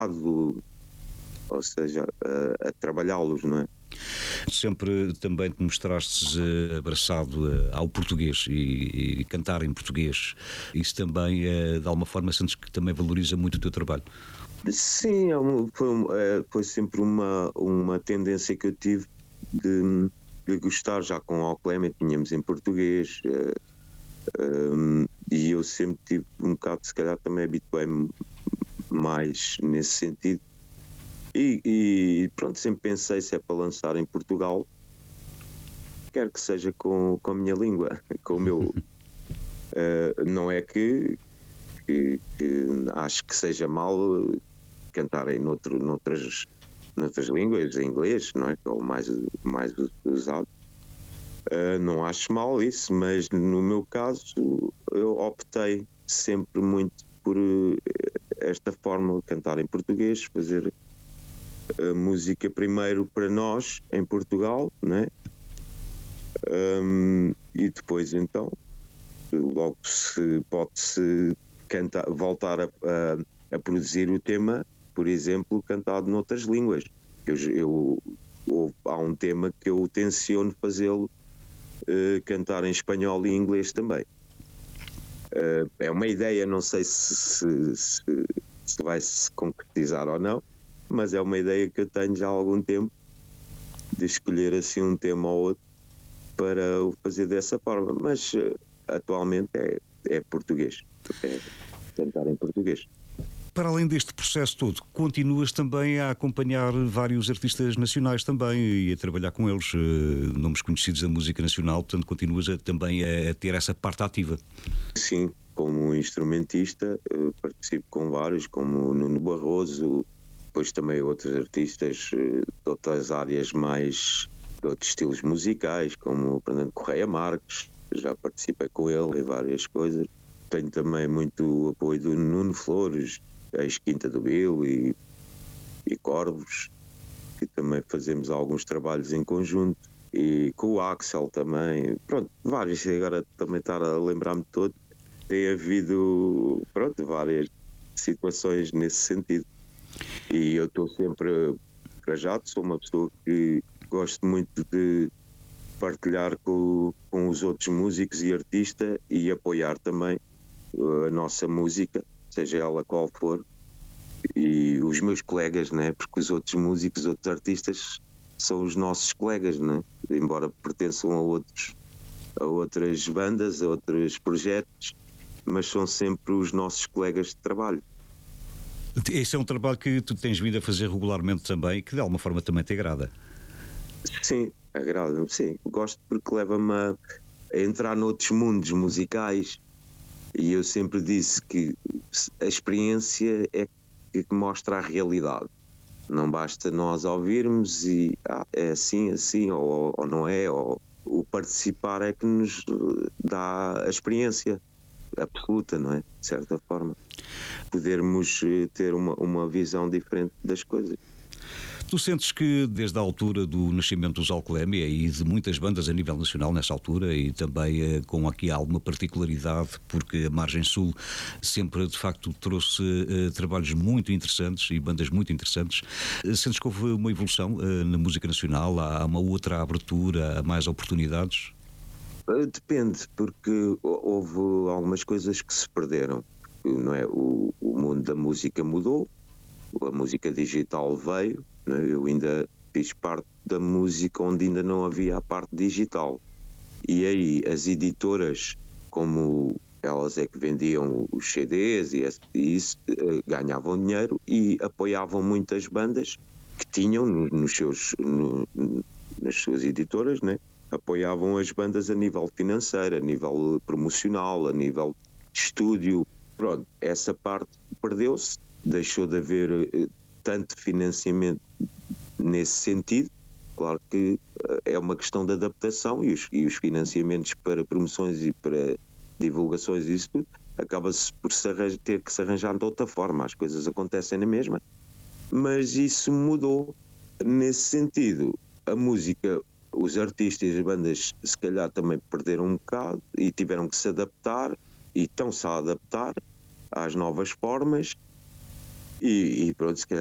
ou seja, a trabalhá-los, não é? Sempre também te mostrastes abraçado ao português e cantar em português. Isso também, de alguma forma, sentes que também valoriza muito o teu trabalho? Sim, foi sempre uma tendência que eu tive de gostar. Já com o Alclément tínhamos em português, e eu sempre tive um bocado, se calhar também habituei-me mais nesse sentido. E pronto, sempre pensei, se é para lançar em Portugal, quero que seja com a minha língua, com o meu. Não é que acho que seja mal cantarem noutras línguas, em inglês, não é? Que é o mais usado. Não acho mal isso, mas no meu caso eu optei sempre muito por esta forma de cantar em português, fazer a música primeiro para nós em Portugal, né? E depois então logo se pode-se voltar a produzir o tema, por exemplo, cantado noutras línguas. Há um tema que eu tenciono fazê-lo cantar em espanhol e inglês também. É uma ideia, não sei se vai se concretizar ou não, mas é uma ideia que eu tenho já há algum tempo, de escolher assim um tema ou outro para o fazer dessa forma, mas atualmente é português, é cantar em português. Para além deste processo todo, continuas também a acompanhar vários artistas nacionais também e a trabalhar com eles, nomes conhecidos da música nacional, portanto continuas também a ter essa parte ativa. Sim, como instrumentista participo com vários, como Nuno Barroso, depois também outros artistas de outras áreas mais, de outros estilos musicais, como o Fernando Correia Marques, já participei com ele em várias coisas. Tenho também muito apoio do Nuno Flores, ex-Quinta do Bill e Corvos, que também fazemos alguns trabalhos em conjunto, e com o Axel também, pronto, vários, agora também estar a lembrar-me de todo, tem havido, pronto, várias situações nesse sentido, e eu estou sempre engajado, sou uma pessoa que gosto muito de partilhar com os outros músicos e artistas e apoiar também a nossa música, seja ela qual for, e os meus colegas, né? Porque os outros músicos, outros artistas são os nossos colegas, né? Embora pertençam a outras bandas, a outros projetos, mas são sempre os nossos colegas de trabalho. Esse é um trabalho que tu tens vindo a fazer regularmente também e que de alguma forma também te agrada. Sim, agrada-me, sim. Gosto porque leva-me a entrar noutros mundos musicais, e eu sempre disse que a experiência é que mostra a realidade. Não basta nós ouvirmos e é assim, ou não é, ou o participar é que nos dá a experiência absoluta, não é? De certa forma. Podermos ter uma visão diferente das coisas. Tu sentes que desde a altura do nascimento dos Alclémia e de muitas bandas a nível nacional nessa altura, e também com aqui alguma particularidade, porque a Margem Sul sempre de facto trouxe trabalhos muito interessantes e bandas muito interessantes, sentes que houve uma evolução na música nacional? Há uma outra abertura, há mais oportunidades? Depende, porque houve algumas coisas que se perderam, não é? O mundo da música mudou, a música digital veio, não é? Eu ainda fiz parte da música onde ainda não havia a parte digital, e aí as editoras, como elas é que vendiam os CDs e isso, ganhavam dinheiro e apoiavam muitas bandas que tinham nas suas editoras, né? Apoiavam as bandas a nível financeiro, a nível promocional, a nível de estúdio. Pronto, essa parte perdeu-se, deixou de haver tanto financiamento nesse sentido. Claro que é uma questão de adaptação, e os financiamentos para promoções e para divulgações e isso tudo acaba-se por ter que se arranjar de outra forma. As coisas acontecem na mesma, mas isso mudou nesse sentido. A música, os artistas e as bandas se calhar também perderam um bocado e tiveram que se adaptar, e estão-se a adaptar às novas formas, E pronto, se calhar